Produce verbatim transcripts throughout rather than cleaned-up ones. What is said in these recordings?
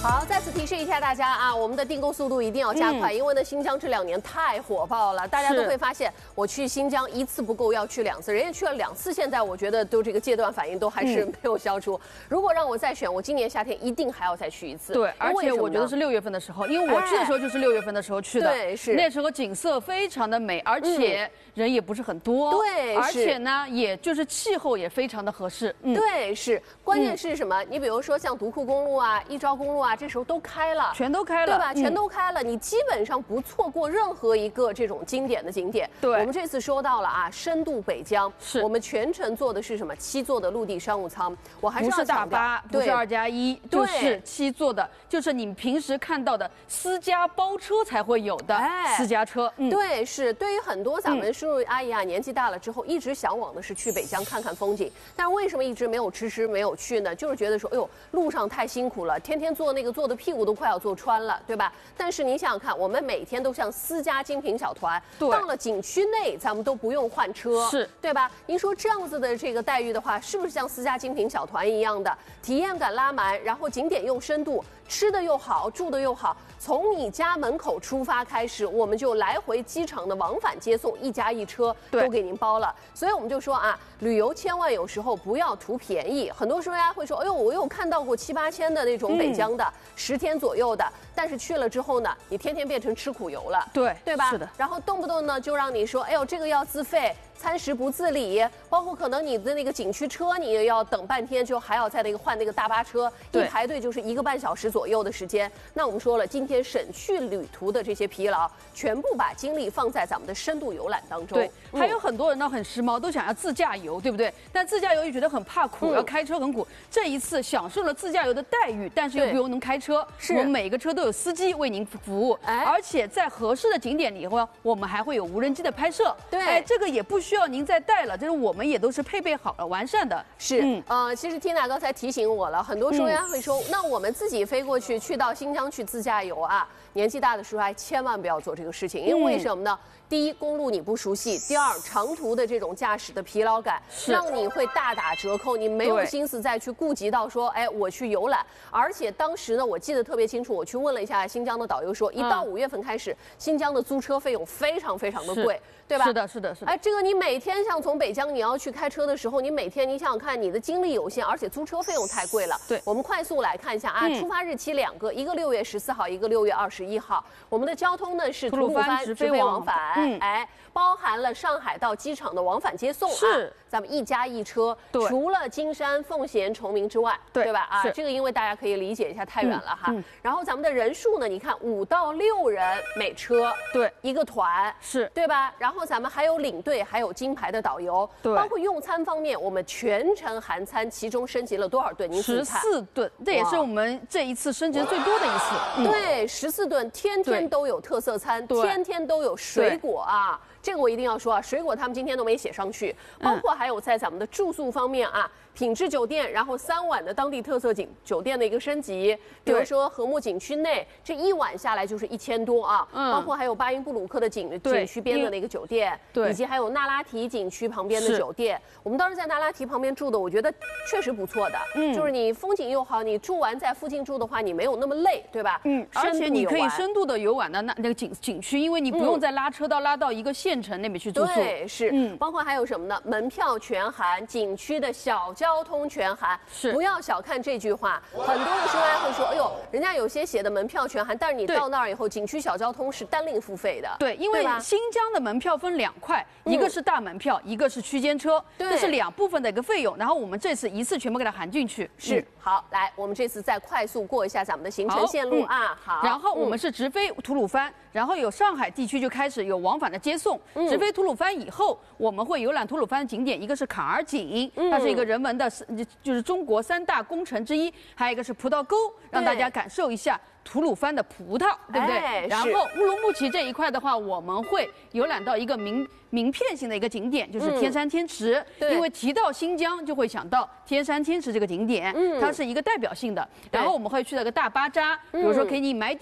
好，再次提示一下大家啊，我们的订购速度一定要加快，嗯、因为呢，新疆这两年太火爆了，大家都会发现，我去新疆一次不够，要去两次，人家去了两次，现在我觉得都这个戒断反应都还是没有消除。嗯、如果让我再选，我今年夏天一定还要再去一次。 对，而且我觉得是六月份的时候，因为我去的时候就是六月份的时候去的， 对，是那时候景色非常的美，而且人也不是很多， 对， 而且呢，也就是气候也非常的合适， 嗯，对，是，关键是什么？你比如说像独库公路啊、一招公路啊，这时候都开了， 全都开了， 对吧？全都开了，你基本上不错过任何一个这种经典的景点。 对， 我们这次说到了啊，深度北疆， 是我们全程坐的是什么？七座的陆地商务舱，我还是要不是大巴，不是二加一，就是七座的，就是你们平时看到的私家包车才会有的私家车。 嗯、对，是对于很多咱们叔叔阿姨啊，年纪大了之后，一直向往的是去北疆看看风景，但是为什么一直没有迟迟没有去呢？就是觉得说，哎呦，路上太辛苦了，天天坐那个坐的屁股都快要坐穿了，对吧？但是您想想看，我们每天都像私家精品小团，到了景区内，咱们都不用换车， 是对吧？您说这样子的这个待遇的话，是不是像私家精品小团一样的体验感拉满，然后景点又深度，吃的又好，住的又好，从你家门口出发开始，我们就来回机场的往返接送，一家一车都给您包了。所以我们就说啊，旅游千万有时候不要图便宜。很多时候大家会说，哎呦，我有看到过七八千的那种北疆的，十、嗯、天左右的，但是去了之后呢，你天天变成吃苦游了， 对对吧？ 是的。然后动不动呢就让你说，哎呦，这个要自费。餐食不自理，包括可能你的那个景区车，你也要等半天，就还要在那个换那个大巴车，一排队就是一个半小时左右的时间。那我们说了，今天省去旅途的这些疲劳，全部把精力放在咱们的深度游览当中。 对，嗯、还有很多人呢很时髦，都想要自驾游，对不对？但自驾游又觉得很怕苦，嗯、要开车很苦。这一次享受了自驾游的待遇，但是又不用能开车，我们每个车都有司机为您服务，哎、而且在合适的景点里以后，我们还会有无人机的拍摄。 对， 哎，这个也不需要您再带了。这是我们也都是配备好了、完善的。 是，嗯，呃，其实 Tina 刚才提醒我了，很多时候人家会说，嗯、那我们自己飞过去，去到新疆去自驾游啊，年纪大的时候还千万不要做这个事情，因为为什么呢？嗯、第一，公路你不熟悉；第二，长途的这种驾驶的疲劳感，让你会大打折扣，你没有心思再去顾及到说，哎，我去游览。而且当时呢，我记得特别清楚，我去问了一下新疆的导游说，一到五月份开始，嗯、新疆的租车费用非常非常的贵。对吧？ 是的，是的，是的。 哎，这个你每天像从北疆你要去开车的时候，你每天你想想看，你的精力有限，而且租车费用太贵了。 对， 我们快速来看一下啊，嗯、出发日期两个，一个六月十四号，一个六月二十一号。我们的交通呢是吐鲁番直飞往返，嗯、哎，包含了上海到机场的往返接送啊。 是， 咱们一家一车，除了金山、奉贤、崇明之外， 对对吧？啊，这个因为大家可以理解一下，太远了哈。嗯嗯、然后咱们的人数呢，你看五到六人每车， 对， 一个团， 是对吧？然后。然后咱们还有领队，还有金牌的导游， 对， 包括用餐方面，我们全程含餐，其中升级了多少顿？您十四顿，这也是我们这一次升级最多的一次。 嗯、对，十四顿，天天都有特色餐，天天都有水果啊。这个我一定要说啊，水果他们今天都没写上去，包括还有在咱们的住宿方面啊。品质酒店，然后三晚的当地特色景酒店的一个升级，比如说和睦景区内，这一晚下来就是一千多啊，嗯、包括还有巴音布鲁克的景景区边的那个酒店， 对， 以及还有那拉提景区旁边的酒店。我们当时在那拉提旁边住的，我觉得确实不错的，嗯，就是你风景又好，你住完在附近住的话，你没有那么累，对吧？ 嗯，而且你可以深度的游玩的那那个景景区，因为你不用再拉车到拉到一个县城那边去住宿。 对，是，嗯，包括还有什么呢？门票全含，景区的小交通全含， 是不要小看这句话。很多的时候大家会说，哎呦，人家有些写的门票全含，但是你到那儿以后，景区小交通是单另付费的。 对，因为新疆的门票分两块，一个是大门票，一个是区间车，这是两部分的一个费用。然后我们这次一次全部给它含进去。 是，好，来，我们这次再快速过一下咱们的行程线路啊。好， 然后我们是直飞吐鲁番，然后有上海地区就开始有往返的接送。直飞吐鲁番以后，我们会游览吐鲁番的景点，一个是坎儿井，它是一个人文的。就是中国三大工程之一，还有一个是葡萄沟，让大家感受一下吐鲁番的葡萄，对不对？ 哎、 然后乌鲁木齐这一块的话，我们会游览到一个名名片型的一个景点，就是天山天池。嗯、因为提到新疆，就会想到天山天池这个景点，嗯、它是一个代表性的。然后我们会去那个大巴扎，比如说给你买点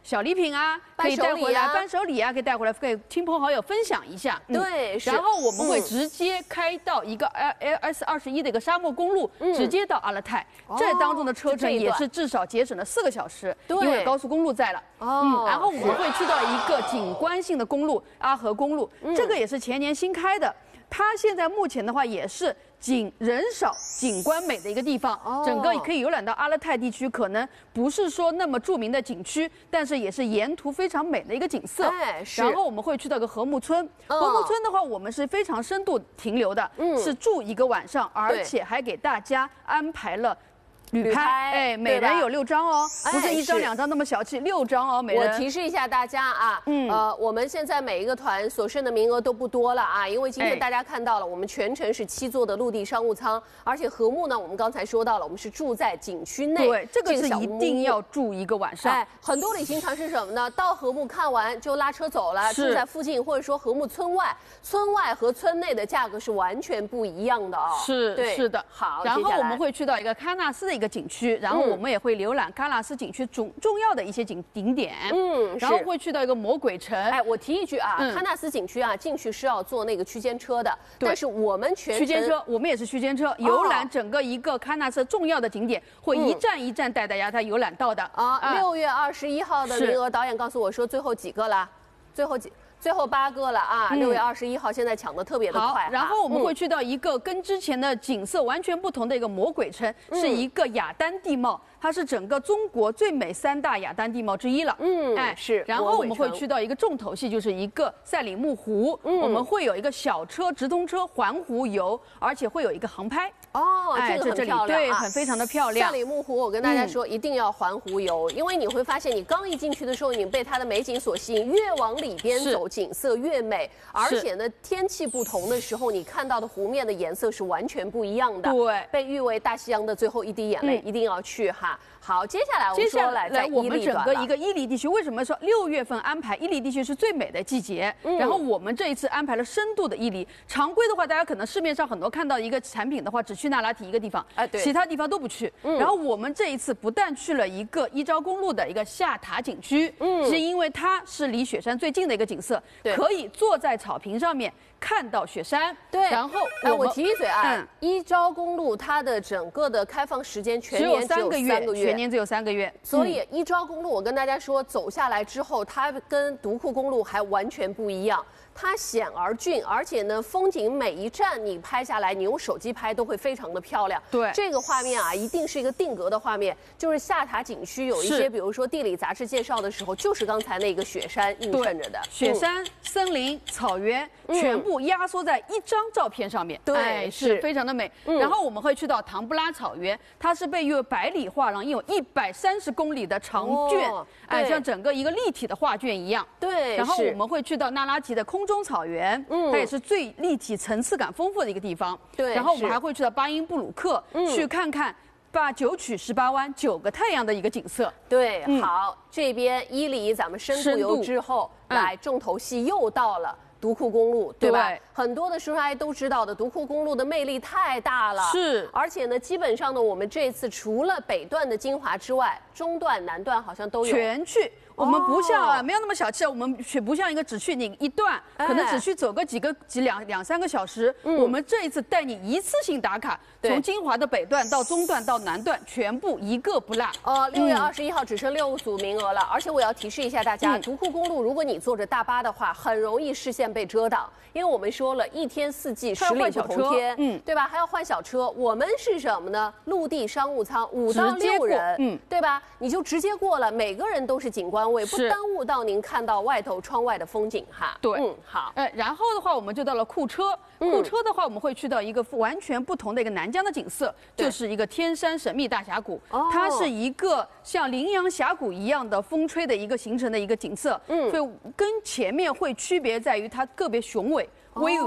小礼品啊，可以带回来伴手礼啊，可以带回来给亲朋好友分享一下。 对， 然后我们会直接开到一个 L S 二十一的一个沙漠公路，直接到阿勒泰。这当中的车程也是至少节省了四个小时，因为有高速公路在了。嗯，然后我们会去到一个景观性的公路阿河公路，这个也是前年新开的。它现在目前的话也是景人少、景观美的一个地方，整个可以游览到阿勒泰地区，可能不是说那么著名的景区，但是也是沿途非常美的一个景色。 哎，是。 然后我们会去到一个禾木村，禾木村的话，我们是非常深度停留的，是住一个晚上，而且还给大家安排了。旅拍，哎，每人有六张哦，不是一张两张那么小气，六张哦，每人。 我提示一下大家啊，嗯，呃，我们现在每一个团所剩的名额都不多了啊，因为今天大家看到了，我们全程是七座的陆地商务舱，而且禾木呢，我们刚才说到了，我们是住在景区内， 对，这个是一定要住一个晚上。哎， 很多旅行团是什么呢？到禾木看完就拉车走了，住在附近，或者说禾木村外，村外和村内的价格是完全不一样的哦。 是，是的。 好， 然后我们会去到一个喀纳斯的一个景区，然后。我们也会浏览喀纳斯景区重重要的一些景景点，嗯，然后会去到一个魔鬼城。 哎，我提一句啊，喀纳斯景区啊，进去是要坐那个区间车的，但是我们全区间车，我们也是区间车游览整个一个喀纳斯重要的景点，会一站一站带大家它游览到的。 啊，六月二十一号的名额，导演告诉我说最后几个了，最后几。最后八个了啊！六月二十一号，现在抢得特别的快。 然后我们会去到一个跟之前的景色完全不同的一个魔鬼城，是一个雅丹地貌，它是整个中国最美三大雅丹地貌之一了。 嗯，哎是。 然后我们会去到一个重头戏，就是一个赛里木湖，我们会有一个小车直通车环湖游，而且会有一个航拍。 哦，这个很漂亮， 对，很非常的漂亮。 赛里木湖，我跟大家说，一定要环湖游，因为你会发现，你刚一进去的时候，你被它的美景所吸引，越往里边走，景色越美，而且呢，天气不同的时候，你看到的湖面的颜色是完全不一样的。 对， 被誉为大西洋的最后一滴眼泪，一定要去哈。好，接下来我们说来在我们整个一个伊犁地区，为什么说六月份安排伊犁地区是最美的季节？然后我们这一次安排了深度的伊犁。常规的话，大家可能市面上很多看到一个产品的话，只去那拉提一个地方，哎，对，其他地方都不去。然后我们这一次不但去了一个伊昭公路的一个下塔景区，嗯，是因为它是离雪山最近的一个景色，可以坐在草坪上面看到雪山。 对， 然后哎，我提一嘴啊，伊昭公路它的整个的开放时间全年只有三个月。 年只有三个月， 所以伊昭公路，我跟大家说，走下来之后，它跟独库公路还完全不一样。它险而峻，而且呢，风景每一站你拍下来，你用手机拍都会非常的漂亮。 对， 这个画面啊，一定是一个定格的画面。就是下塔景区有一些，比如说地理杂志介绍的时候，就是刚才那个雪山映衬着的。 雪山、森林、草原，全部压缩在一张照片上面。 对， 是非常的美。然后我们会去到唐布拉草原，它是被誉为百里画廊，有一百三十公里的长卷，哎，像整个一个立体的画卷一样。 对。 然后我们会去到那拉提的空中草原，嗯，它也是最立体、层次感丰富的一个地方。 对， 然后我们还会去到巴音布鲁克，去看看把九曲十八弯、九个太阳的一个景色。 对，好，这边伊犁咱们深度游之后，来重头戏又到了。独库公路，对吧？对，很多的叔叔阿姨都知道的，独库公路的魅力太大了。 是， 而且呢，基本上呢，我们这次除了北段的精华之外，中段、南段好像都有。 全去。我们不像啊，没有那么小气，我们去不像一个只去你一段，可能只去走个几个几两两三个小时。我们这一次带你一次性打卡，从金华的北段到中段到南段，全部一个不落。 呃，六月二十一号只剩六组名额了，而且我要提示一下大家，独库公路如果你坐着大巴的话，很容易视线被遮挡，因为我们说了一天四季十里不同天，嗯，对吧？还要换小车，我们是什么呢？陆地商务舱，五到六人，嗯，对吧？你就直接过了，每个人都是景观位，不耽误到您看到外头窗外的风景哈。 对，嗯，好，呃，然后的话，我们就到了库车。库车的话，我们会去到一个完全不同的一个南疆的景色，就是一个天山神秘大峡谷。它是一个像羚羊峡谷一样的风吹的一个形成的一个景色。嗯，所以跟前面会区别在于它个别雄伟、巍峨。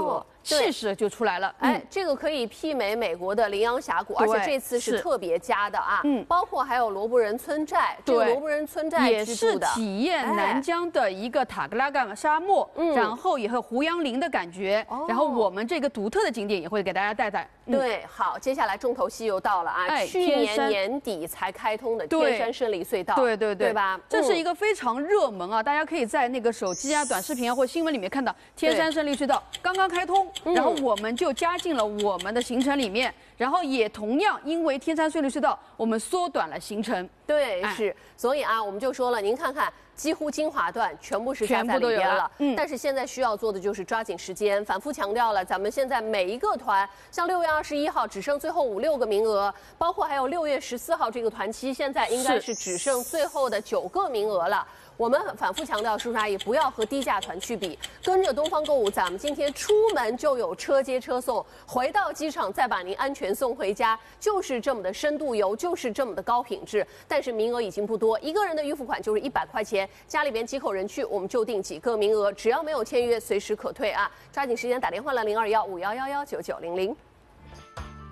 气势就出来了。 哎， 嗯、 这个可以媲美美国的羚羊峡谷，而且这次是特别加的啊。嗯，包括还有罗布人村寨，这个罗布人村寨也是体验南疆的一个塔格拉干沙漠，嗯、然后也有胡杨林的感觉。哦、然后我们这个独特的景点也会给大家带带。 嗯、对，好，接下来重头戏又到了啊！哎、去年年底才开通的天山胜利隧道， 对对对， 对吧？ 这是一个非常热门啊，大家可以在那个手机啊、短视频啊或新闻里面看到天山胜利隧道刚刚开通，然后我们就加进了我们的行程里面，然后也同样因为天山胜利隧道，我们缩短了行程。 对，是，所以啊，我们就说了，您看看。几乎精华段全部是加在里边了，嗯，但是现在需要做的就是抓紧时间，反复强调了，咱们现在每一个团，像六月二十一号只剩最后五六个名额，包括还有六月十四号这个团期，现在应该是只剩最后的九个名额了。我们反复强调，叔叔阿姨不要和低价团去比，跟着东方购物，咱们今天出门就有车接车送，回到机场再把您安全送回家，就是这么的深度游，就是这么的高品质。但是名额已经不多，一个人的预付款就是一百块钱，家里边几口人去，我们就定几个名额，只要没有签约，随时可退啊！抓紧时间打电话了零二幺五幺幺幺九九零零。